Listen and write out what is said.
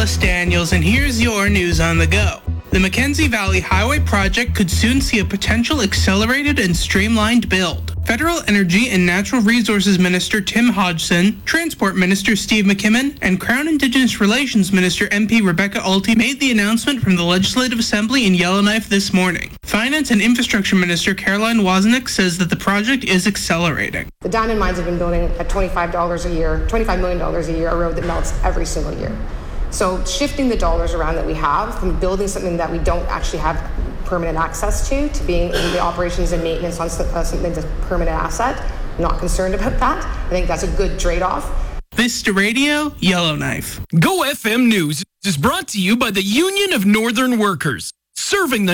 Nicholas Daniels, and here's your news on the go. The Mackenzie Valley Highway project could soon see a potential accelerated and streamlined build. Federal Energy and Natural Resources Minister Tim Hodgson, Transport Minister Steve McKimmon, and Crown Indigenous Relations Minister MP Rebecca Alty made the announcement from the Legislative Assembly in Yellowknife this morning. Finance and Infrastructure Minister Caroline Wozniak says that the project is accelerating. The diamond mines have been building at $25 million a year, a road that melts every single year. So shifting the dollars around that we have from building something that we don't actually have permanent access to being in the operations and maintenance on something that's a permanent asset, not concerned about that. I think that's a good trade-off. Vista Radio, Yellowknife. Go FM News is brought to you by the Union of Northern Workers, serving the